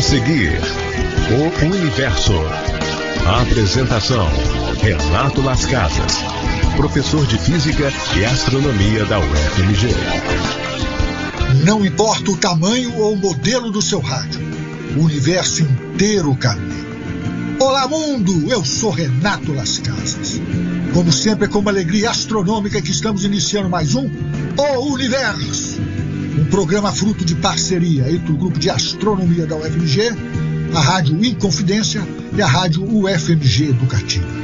A seguir, o Universo. A apresentação: Renato Las Casas, professor de Física e Astronomia da UFMG. Não importa o tamanho ou o modelo do seu rádio, o universo inteiro cabe. Olá, mundo! Eu sou Renato Las Casas. Como sempre, é com uma alegria astronômica que estamos iniciando mais um O Universo. Um programa fruto de parceria entre o grupo de astronomia da UFMG, a Rádio Inconfidência e a Rádio UFMG Educativa.